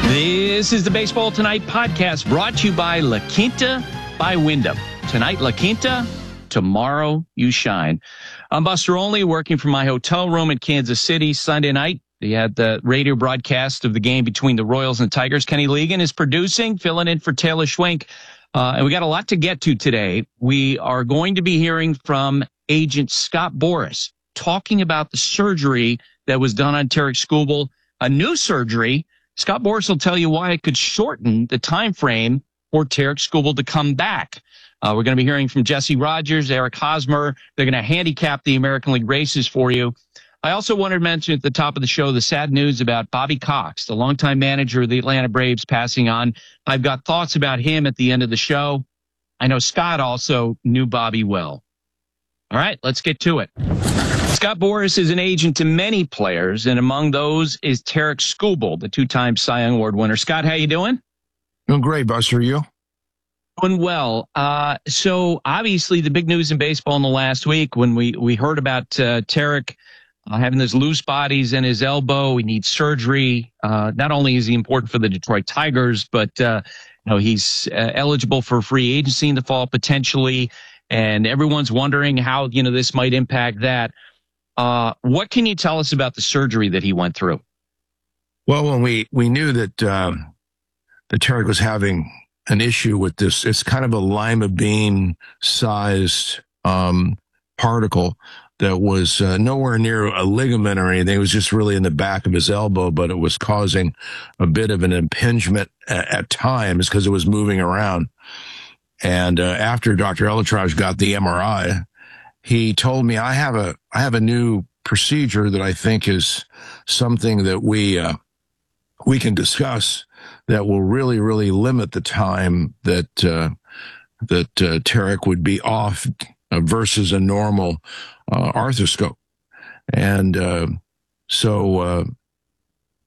This is the Baseball Tonight podcast brought to you by La Quinta by Wyndham. Tonight, La Quinta. Tomorrow, you shine. I'm Buster Olney, working from my hotel room in Kansas City Sunday night. We had the radio broadcast of the game between the Royals and Tigers. Kenny Legan is producing, filling in for Taylor Schwenk. And we got a lot to get to today. We are going to be hearing from agent Scott Boras talking about the surgery that was done on Tarik Skubal, a new surgery. Scott Boras will tell you why it could shorten the time frame for Tarik Skubal to come back. We're going to be hearing from Jesse Rogers, Eric Hosmer. They're going to handicap the American League races for you. I also wanted to mention at the top of the show the sad news about Bobby Cox, the longtime manager of the Atlanta Braves, passing on. I've got thoughts about him at the end of the show. I know Scott also knew Bobby well. All right, let's get to it. Scott Boras is an agent to many players, and among those is Tarik Skubal, the two-time Cy Young Award winner. Scott, how you doing? Doing great, Buster. You? Doing well. So obviously the big news in baseball in the last week when we heard about Tarik having those loose bodies in his elbow, he needs surgery. Not only is he important for the Detroit Tigers, but he's eligible for free agency in the fall potentially, and everyone's wondering how this might impact that. What can you tell us about the surgery that he went through? Well, when we knew that Tarik was having an issue with this, it's kind of a lima bean sized particle that was nowhere near a ligament or anything. It was just really in the back of his elbow, but it was causing a bit of an impingement at times because it was moving around. And after Dr. Elatraj got the MRI, he told me, I have a new procedure that I think is something that we can discuss that will really, really limit the time that Tarik would be off versus a normal arthroscope. And so